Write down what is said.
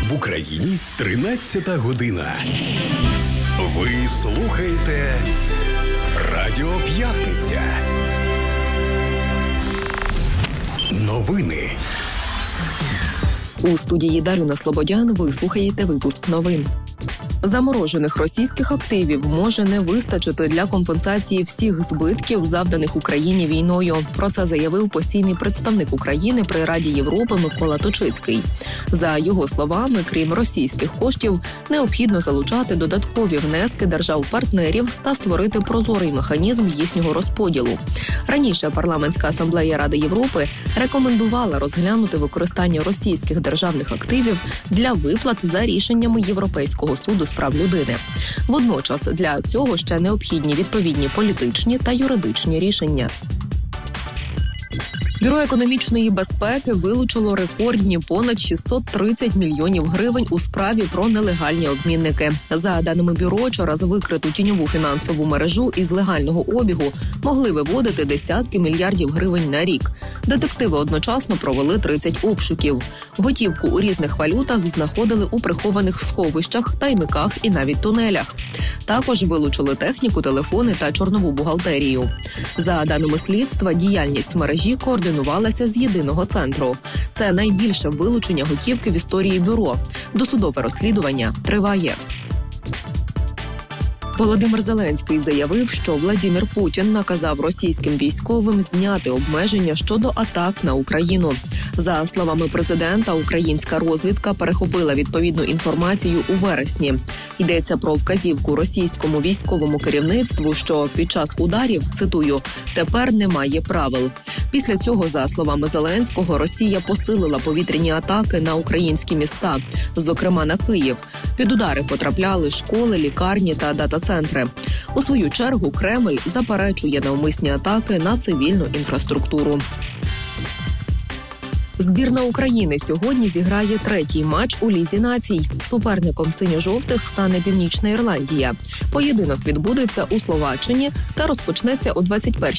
В Україні 13 година. Ви слухаєте Радіо П'ятниця. Новини. У студії Дарина Слободян ви слухаєте випуск новин. Заморожених російських активів може не вистачити для компенсації всіх збитків, завданих Україні війною. Про це заявив постійний представник України при Раді Європи Микола Точицький. За його словами, крім російських коштів, необхідно залучати додаткові внески держав-партнерів та створити прозорий механізм їхнього розподілу. Раніше Парламентська асамблея Ради Європи рекомендувала розглянути використання російських державних активів для виплат за рішеннями Європейського суду з прав людини. Водночас для цього ще необхідні відповідні політичні та юридичні рішення. Бюро економічної безпеки вилучило рекордні понад 630 мільйонів гривень у справі про нелегальні обмінники. За даними бюро, через викриту тіньову фінансову мережу із легального обігу могли виводити десятки мільярдів гривень на рік. Детективи одночасно провели 30 обшуків. Готівку у різних валютах знаходили у прихованих сховищах, тайниках і навіть тунелях. Також вилучили техніку, телефони та чорнову бухгалтерію. За даними слідства, діяльність мережі координувалася з єдиного центру. Це найбільше вилучення готівки в історії бюро. Досудове розслідування триває. Володимир Зеленський заявив, що Владимир Путін наказав російським військовим зняти обмеження щодо атак на Україну. За словами президента, українська розвідка перехопила відповідну інформацію у вересні. Йдеться про вказівку російському військовому керівництву, що під час ударів, цитую, «тепер немає правил». Після цього, за словами Зеленського, Росія посилила повітряні атаки на українські міста, зокрема на Київ. Під удари потрапляли школи, лікарні та дата-центри. У свою чергу Кремль заперечує навмисні атаки на цивільну інфраструктуру. Збірна України сьогодні зіграє третій матч у Лізі націй. Суперником синьо-жовтих стане Північна Ірландія. Поєдинок відбудеться у Словаччині та розпочнеться о 21:00